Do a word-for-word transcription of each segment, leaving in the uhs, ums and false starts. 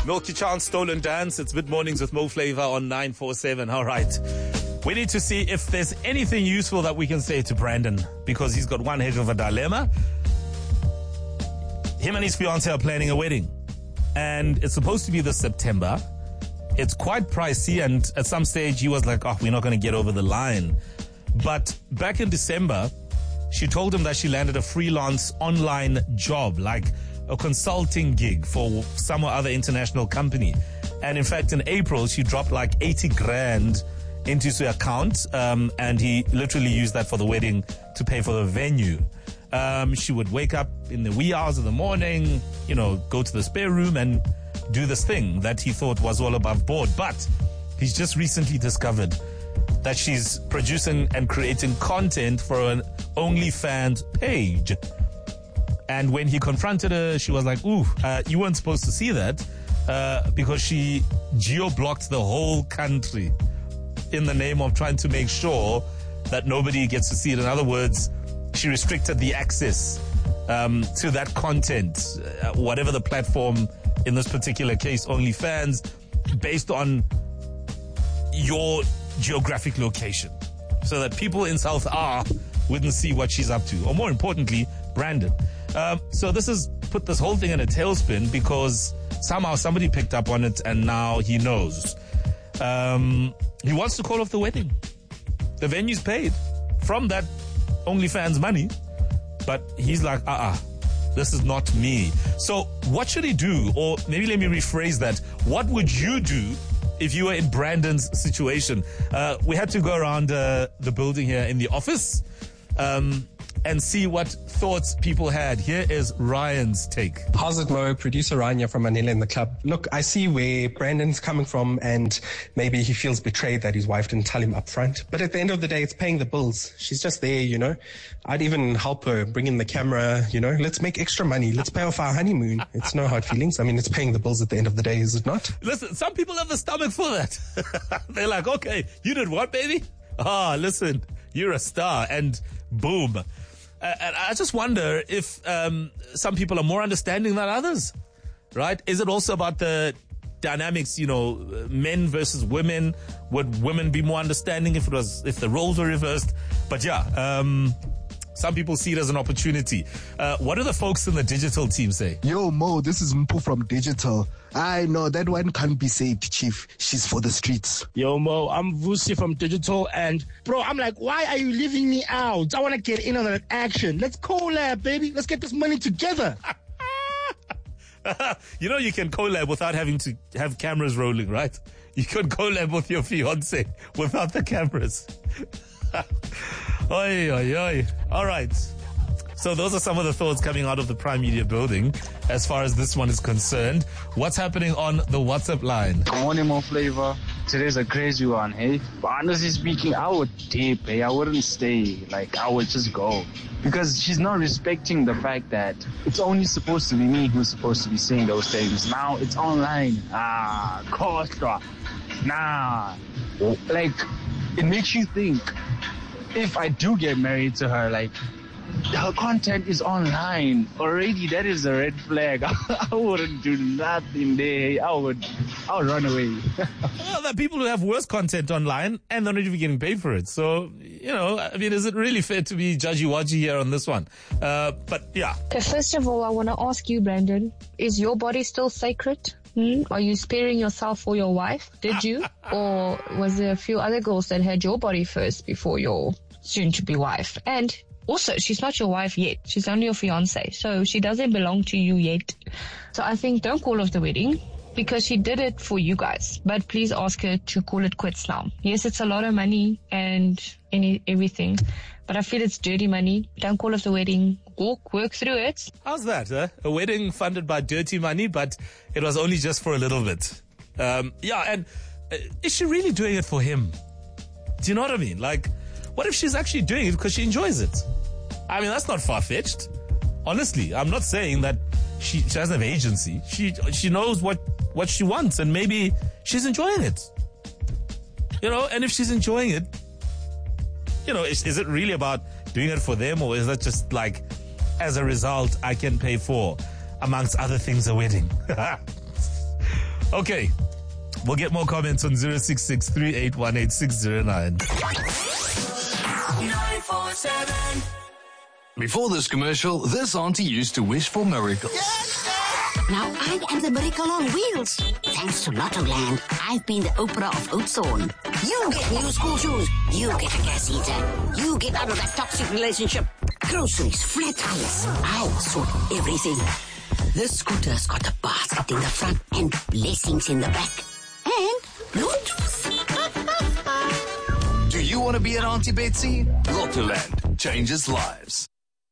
Milky Chance, Stolen Dance. It's Mid Mornings with Mo Flavor on nine four seven. All right. We need to see if there's anything useful that we can say to Brandon, because he's got one heck of a dilemma. Him and his fiancée are planning a wedding, and it's supposed to be this September. It's quite pricey, and at some stage he was like, oh, we're not going to get over the line. But back in December, she told him that she landed a freelance online job, like a consulting gig for some or other international company. And in fact, in April, she dropped like eighty grand into his account, um, and he literally used that for the wedding to pay for the venue. Um, she would wake up in the wee hours of the morning, you know, go to the spare room and do this thing that he thought was all above board. But he's just recently discovered that she's producing and creating content for an OnlyFans page. And when he confronted her, she was like, ooh, uh, you weren't supposed to see that, uh, because she geo-blocked the whole country in the name of trying to make sure that nobody gets to see it. In other words, she restricted the access um, to that content, uh, whatever the platform, in this particular case, OnlyFans, based on your geographic location, so that people in South R wouldn't see what she's up to, or more importantly, Brandon. Um, so this has put this whole thing in a tailspin, because somehow somebody picked up on it and now he knows. Um, he wants to call off the wedding. The venue's paid from that OnlyFans money, but he's like, uh-uh, this is not me. So what should he do? Or maybe let me rephrase that. What would you do if you were in Brandon's situation? Uh, we had to go around uh, the building here in the office um, and see what thoughts people had. Here is Ryan's take. How's it, Mo? Producer Ryan here from Manila in the Club. Look, I see where Brandon's coming from, and maybe he feels betrayed that his wife didn't tell him up front. But at the end of the day, it's paying the bills. She's just there, you know. I'd even help her bring in the camera, you know. Let's make extra money. Let's pay off our honeymoon. It's no hard feelings. I mean, it's paying the bills at the end of the day, is it not? Listen, some people have the stomach for that. They're like, okay, you did what, baby? Ah, listen, you're a star, and boom. Uh, and I just wonder if um, some people are more understanding than others, right? Is it also about the dynamics, you know, men versus women? Would women be more understanding if it was, if the roles were reversed? But yeah, um, some people see it as an opportunity. Uh, what do the folks in the digital team say? Yo, Mo, this is Mpu from Digital. I know that one can't be saved, Chief. She's for the streets. Yo, Mo, I'm Vusi from Digital, and bro, I'm like, why are you leaving me out? I want to get in on that action. Let's collab, baby. Let's get this money together. You know, you can collab without having to have cameras rolling, right? You can collab with your fiance without the cameras. Oi, oi, oi. All right. So those are some of the thoughts coming out of the Prime Media building as far as this one is concerned. What's happening on the WhatsApp line? Good morning, Mo Flavor. Today's a crazy one, hey? But honestly speaking, I would dip, hey? I wouldn't stay. Like, I would just go. Because she's not respecting the fact that it's only supposed to be me who's supposed to be saying those things. Now it's online. Ah, Costa. Nah. Like, it makes you think, if I do get married to her, like, her content is online already. That is a red flag. I wouldn't do nothing there. I would, I would run away. Well, there are people who have worse content online and they're not even getting paid for it. So, you know, I mean, is it really fair to be judgy-wudgy here on this one? Uh, but yeah. Okay, first of all, I want to ask you, Brandon, is your body still sacred? Hmm? Are you sparing yourself for your wife? Did you? Or was there a few other girls that had your body first before your soon-to-be wife? And also, she's not your wife yet. She's only your fiancée. So she doesn't belong to you yet. So I think don't call off the wedding, because she did it for you guys. But please ask her to call it quits now. Yes, it's a lot of money and any everything, but I feel it's dirty money. Don't call off the wedding. Walk, work through it. How's that, huh? A wedding funded by dirty money, but it was only just for a little bit. Um, yeah, and uh, is she really doing it for him? Do you know what I mean? Like, what if she's actually doing it because she enjoys it? I mean, that's not far-fetched. Honestly, I'm not saying that she, she doesn't have agency. She she knows what, what she wants, and maybe she's enjoying it. You know, and if she's enjoying it, you know, is, is it really about doing it for them, or is that just like, as a result, I can pay for, amongst other things, a wedding? Okay. We'll get more comments on zero six six, three eight one, eight six zero nine. nine four seven. Before this commercial, this auntie used to wish for miracles. Now I am the miracle on wheels. Thanks to Lottoland, I've been the Oprah of Oatzorn. You get new school shoes. You get a gas heater. You get out of that toxic relationship. Groceries, flat tires. I'll sort everything. This scooter's got a basket in the front and blessings in the back. And Bluetooth. Do you want to be an Auntie Betsy? Lottoland changes lives.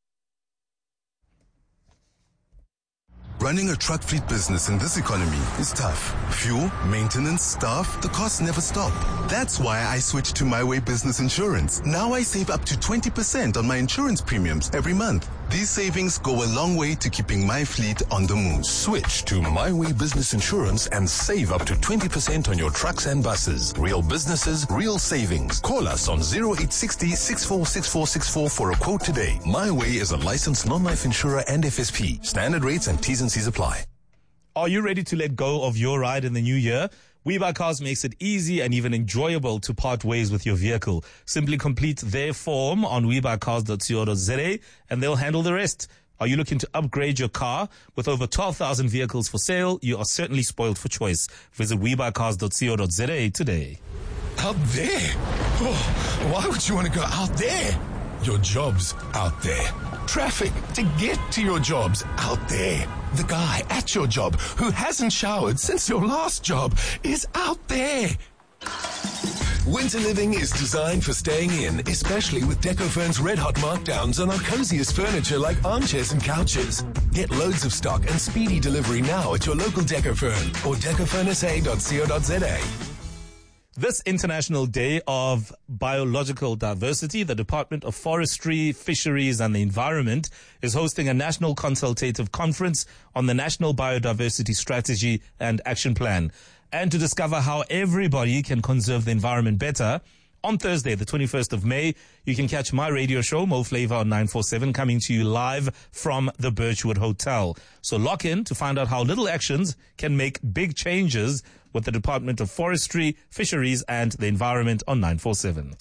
Running a truck fleet business in this economy is tough. Fuel, maintenance, staff, the costs never stop. That's why I switched to My Way Business Insurance. Now I save up to twenty percent on my insurance premiums every month. These savings go a long way to keeping my fleet on the move. Switch to My Way Business Insurance and save up to twenty percent on your trucks and buses. Real businesses, real savings. Call us on zero eight six zero, six four six four six four for a quote today. My Way is a licensed non-life insurer and F S P. Standard rates and T's and C's apply. Are you ready to let go of your ride in the new year? WeBuyCars makes it easy and even enjoyable to part ways with your vehicle. Simply complete their form on we buy cars dot co dot za and they'll handle the rest. Are you looking to upgrade your car? With over twelve thousand vehicles for sale, you are certainly spoiled for choice. Visit we buy cars dot co dot za today. Out there? Oh, why would you want to go out there? Your job's out there. Traffic to get to your job's out there. The guy at your job who hasn't showered since your last job is out there. Winter living is designed for staying in, especially with Decofurn's red hot markdowns on our coziest furniture like armchairs and couches. Get loads of stock and speedy delivery now at your local Decofurn or decofurn s a dot co dot za. This International Day of Biological Diversity, the Department of Forestry, Fisheries and the Environment is hosting a national consultative conference on the National Biodiversity Strategy and Action Plan. And to discover how everybody can conserve the environment better, on Thursday, the twenty-first of May, you can catch my radio show, Mo Flavor, on nine four seven, coming to you live from the Birchwood Hotel. So lock in to find out how little actions can make big changes with the Department of Forestry, Fisheries and the Environment on nine four seven.